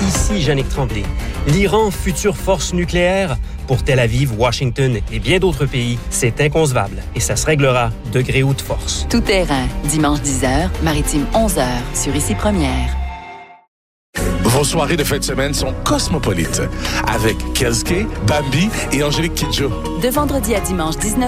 Ici Yannick Tremblay. L'Iran, future force nucléaire? Pour Tel Aviv, Washington et bien d'autres pays, c'est inconcevable et ça se réglera de gré ou de force. Tout terrain, dimanche 10h, Maritime 11h, sur Ici Première. Vos soirées de fin de semaine sont cosmopolites avec Kelske, Bambi et Angélique Kidjo. De vendredi à dimanche 19h,